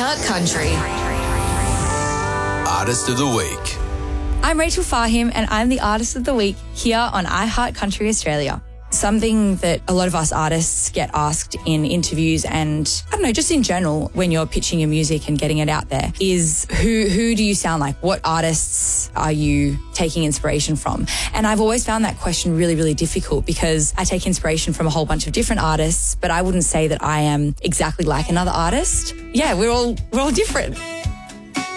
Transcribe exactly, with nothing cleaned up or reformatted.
iHeart Country. Artist of the Week. I'm Rachel Fahim and I'm the Artist of the Week here on iHeart Country Australia. Something that a lot of us artists get asked in interviews and, I don't know, just in general when you're pitching your music and getting it out there is who who do you sound like? What artists are you taking inspiration from? And I've always found that question really, really difficult because I take inspiration from a whole bunch of different artists, but I wouldn't say that I am exactly like another artist. Yeah, we're all we're all different.